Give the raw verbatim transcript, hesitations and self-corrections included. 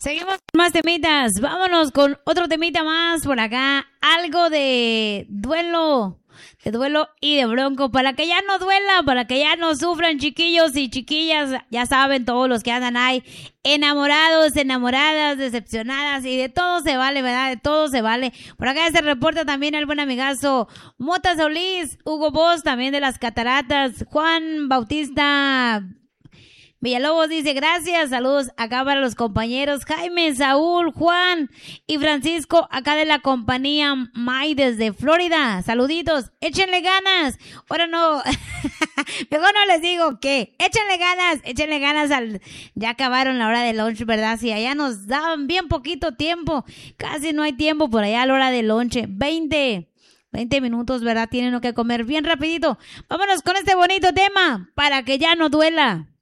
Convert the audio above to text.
Seguimos con más temitas. Vámonos con otro temita más por acá. Algo de duelo, de duelo y de bronco. Para que ya no duela, para que ya no sufran chiquillos y chiquillas. Ya saben, todos los que andan ahí enamorados, enamoradas, decepcionadas y de todo se vale, ¿verdad? De todo se vale. Por acá se reporta también el buen amigazo Mota Solís, Hugo Boss, también de las Cataratas, Juan Bautista Villalobos dice, gracias, saludos acá para los compañeros Jaime, Saúl, Juan y Francisco, acá de la compañía May desde Florida. Saluditos, échenle ganas. Ahora no, mejor no les digo qué. Échenle ganas, échenle ganas al... Ya acabaron la hora de lunch, ¿verdad? Si allá nos daban bien poquito tiempo, casi no hay tiempo por allá a la hora de lunch. veinte minutos, ¿verdad? Tienen que comer bien rapidito. Vámonos con este bonito tema, para que ya no duela.